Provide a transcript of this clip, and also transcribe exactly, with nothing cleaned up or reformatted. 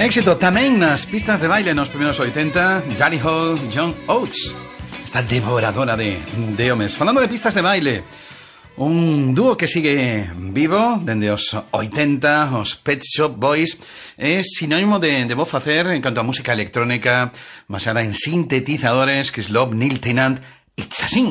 Éxito tamén nas pistas de baile nos primeiros oitenta, Daddy Hall, John Oates, esta devoradora de, de homes. Falando de pistas de baile, un dúo que sigue vivo dende os oitenta, os Pet Shop Boys, é sinónimo de, de bo facer en canto a música electrónica basada en sintetizadores, que es Love Neil Tennant, It's a Sin.